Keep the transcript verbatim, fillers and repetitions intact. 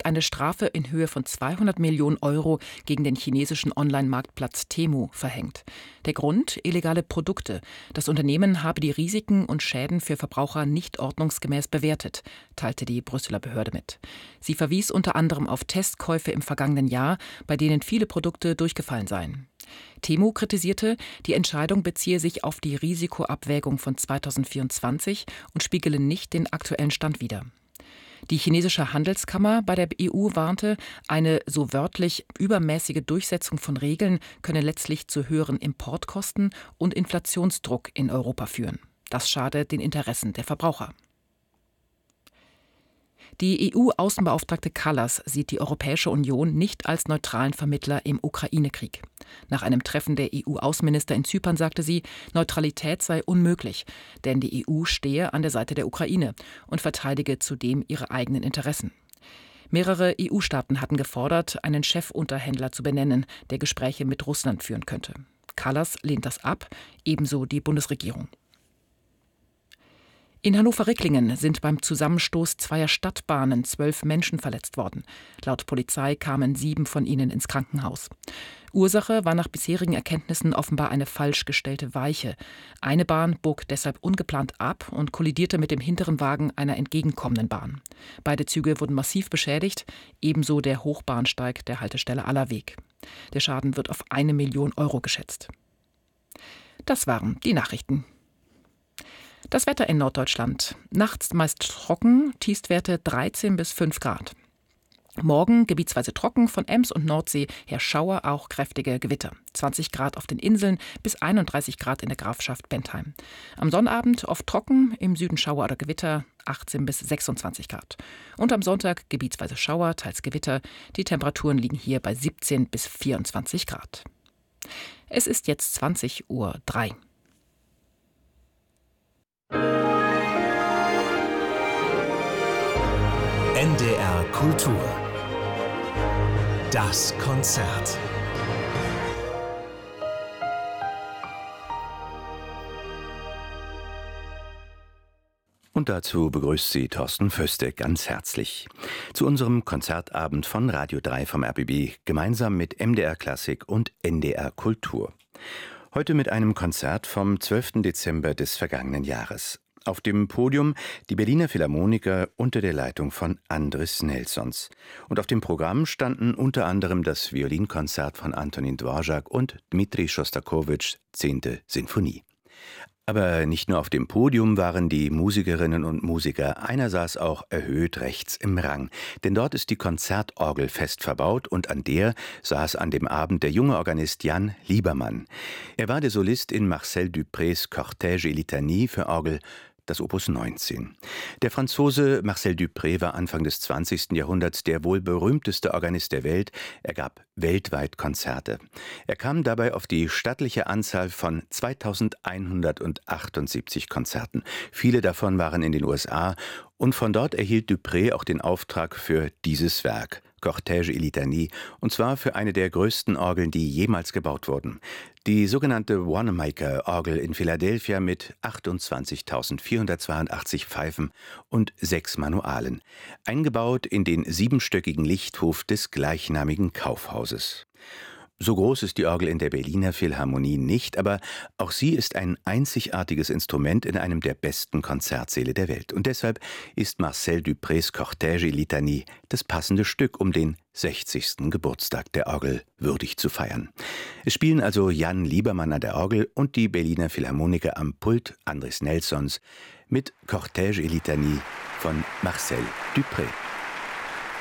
hat eine Strafe in Höhe von zweihundert Millionen Euro gegen den chinesischen Online-Marktplatz Temu verhängt. Der Grund: illegale Produkte. Das Unternehmen habe die Risiken und Schäden für Verbraucher nicht ordnungsgemäß bewertet, teilte die Brüsseler Behörde mit. Sie verwies unter anderem auf Testkäufe im vergangenen Jahr, bei denen viele Produkte durchgefallen seien. Temu kritisierte, die Entscheidung beziehe sich auf die Risikoabwägung von zweitausendvierundzwanzig und spiegele nicht den aktuellen Stand wider. Die chinesische Handelskammer bei der E U warnte, eine so wörtlich übermäßige Durchsetzung von Regeln könne letztlich zu höheren Importkosten und Inflationsdruck in Europa führen. Das schade den Interessen der Verbraucher. Die E U-Außenbeauftragte Kallas sieht die Europäische Union nicht als neutralen Vermittler im Ukraine-Krieg. Nach einem Treffen der E U-Außenminister in Zypern sagte sie, Neutralität sei unmöglich, denn die E U stehe an der Seite der Ukraine und verteidige zudem ihre eigenen Interessen. Mehrere E U-Staaten hatten gefordert, einen Chefunterhändler zu benennen, der Gespräche mit Russland führen könnte. Kallas lehnt das ab, ebenso die Bundesregierung. In Hannover-Ricklingen sind beim Zusammenstoß zweier Stadtbahnen zwölf Menschen verletzt worden. Laut Polizei kamen sieben von ihnen ins Krankenhaus. Ursache war nach bisherigen Erkenntnissen offenbar eine falsch gestellte Weiche. Eine Bahn bog deshalb ungeplant ab und kollidierte mit dem hinteren Wagen einer entgegenkommenden Bahn. Beide Züge wurden massiv beschädigt, ebenso der Hochbahnsteig der Haltestelle Allerweg. Der Schaden wird auf eine Million Euro geschätzt. Das waren die Nachrichten. Das Wetter in Norddeutschland. Nachts meist trocken, Tiefstwerte dreizehn bis fünf Grad. Morgen gebietsweise trocken, von Ems und Nordsee her Schauer, auch kräftige Gewitter. zwanzig Grad auf den Inseln bis einunddreißig Grad in der Grafschaft Bentheim. Am Sonnabend oft trocken, im Süden Schauer oder Gewitter, achtzehn bis sechsundzwanzig Grad. Und am Sonntag gebietsweise Schauer, teils Gewitter. Die Temperaturen liegen hier bei siebzehn bis vierundzwanzig Grad. Es ist jetzt zwanzig Uhr drei. N D R Kultur. Das Konzert. Und dazu begrüßt Sie Thorsten Föste ganz herzlich zu unserem Konzertabend von Radio drei vom R B B, gemeinsam mit M D R Klassik und N D R Kultur. Heute mit einem Konzert vom zwölften Dezember des vergangenen Jahres. Auf dem Podium die Berliner Philharmoniker unter der Leitung von Andris Nelsons. Und auf dem Programm standen unter anderem das Violinkonzert von Antonin Dvorak und Dmitri Schostakowitschs zehnte Sinfonie. Aber nicht nur auf dem Podium waren die Musikerinnen und Musiker, einer saß auch erhöht rechts im Rang. Denn dort ist die Konzertorgel fest verbaut und an der saß an dem Abend der junge Organist Jan Liebermann. Er war der Solist in Marcel Duprés Cortège et Litanie für Orgel, das Opus neunzehn. Der Franzose Marcel Dupré war Anfang des zwanzigsten Jahrhunderts der wohl berühmteste Organist der Welt. Er gab weltweit Konzerte. Er kam dabei auf die stattliche Anzahl von zweitausendeinhundertachtundsiebzig Konzerten. Viele davon waren in den U S A und von dort erhielt Dupré auch den Auftrag für dieses Werk, Cortège et Litanie, und zwar für eine der größten Orgeln, die jemals gebaut wurden. Die sogenannte Wanamaker-Orgel in Philadelphia mit achtundzwanzigtausendvierhundertzweiundachtzig Pfeifen und sechs Manualen, eingebaut in den siebenstöckigen Lichthof des gleichnamigen Kaufhauses. So groß ist die Orgel in der Berliner Philharmonie nicht, aber auch sie ist ein einzigartiges Instrument in einem der besten Konzertsäle der Welt. Und deshalb ist Marcel Duprés Cortège et Litanie das passende Stück, um den sechzigsten Geburtstag der Orgel würdig zu feiern. Es spielen also Jan Liebermann an der Orgel und die Berliner Philharmoniker am Pult, Andris Nelsons, mit Cortège et Litanie von Marcel Dupré.